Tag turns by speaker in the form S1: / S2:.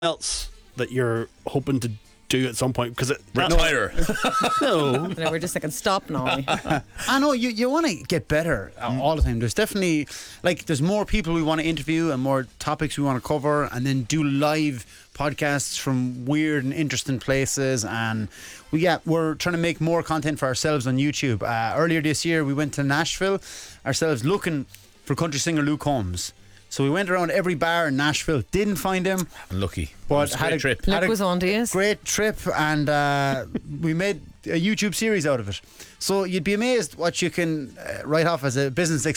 S1: else that you're hoping to do at some point? Because
S2: Retire.
S1: no.
S3: No, we're just thinking, stop now.
S4: I know you want to get better all the time. There's definitely there's more people we want to interview and more topics we want to cover, and then do live podcasts from weird and interesting places. And we're trying to make more content for ourselves on YouTube. Earlier this year, we went to Nashville ourselves looking for country singer Luke Combs. So we went around every bar in Nashville, didn't find him.
S2: Unlucky.
S4: But
S2: had a trip.
S3: Luke was on to you.
S4: Great trip, and we made a YouTube series out of it. So you'd be amazed what you can write off as a business